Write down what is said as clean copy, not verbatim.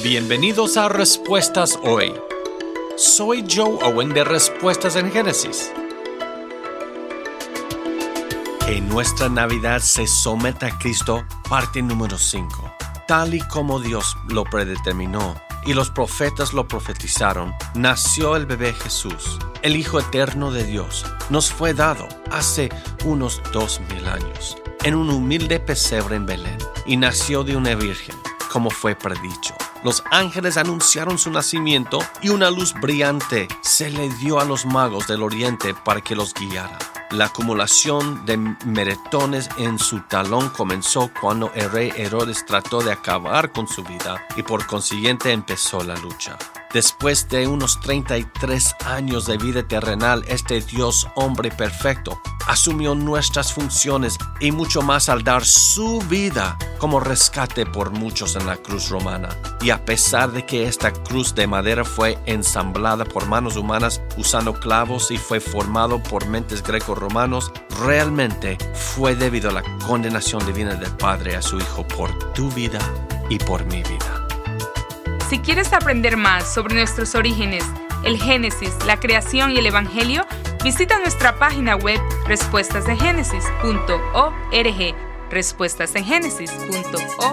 Bienvenidos a Respuestas Hoy. Soy Joe Owen de Respuestas en Génesis. Que nuestra Navidad se someta a Cristo, parte número 5. Tal y como Dios lo predeterminó y los profetas lo profetizaron, nació el bebé Jesús, el Hijo eterno de Dios. Nos fue dado hace unos 2000 años, en un humilde pesebre en Belén, y nació de una virgen, como fue predicho. Los ángeles anunciaron su nacimiento y una luz brillante se le dio a los magos del oriente para que los guiara. La acumulación de meretones en su talón comenzó cuando el rey Herodes trató de acabar con su vida y por consiguiente empezó la lucha. Después de unos 33 años de vida terrenal, este Dios hombre perfecto asumió nuestras funciones y mucho más al dar su vida como rescate por muchos en la cruz romana. Y a pesar de que esta cruz de madera fue ensamblada por manos humanas usando clavos y fue formado por mentes greco-romanos, realmente fue debido a la condenación divina del Padre a su Hijo por tu vida y por mi vida. Si quieres aprender más sobre nuestros orígenes, el Génesis, la creación y el Evangelio, visita nuestra página web respuestasengénesis.org, respuestasengénesis.org.